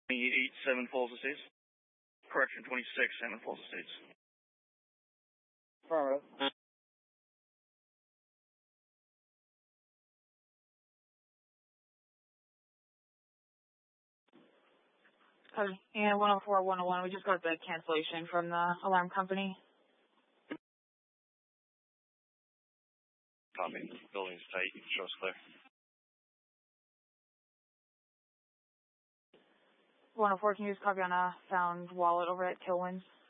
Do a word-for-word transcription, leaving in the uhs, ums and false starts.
twenty-eight, Seven Falls Estates. Correction, twenty-six, Seven Falls Estates. Affirmative. Okay. And one oh four, one oh one, we just got the cancellation from the alarm company. Copy. Building's tight. Show's clear. one oh four, can you just copy on a found wallet over at Kilwins?